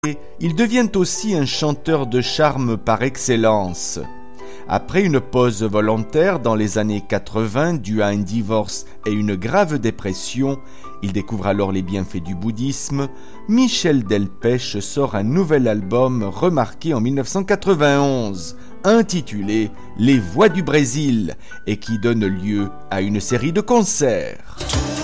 Il devient aussi un chanteur de charme par excellence. Après une pause volontaire dans les années 80 due à un divorce et une grave dépression, il découvre alors les bienfaits du bouddhisme. Michel Delpech sort un nouvel album remarqué en 1991, intitulé « Les Voix du Brésil » et qui donne lieu à une série de concerts.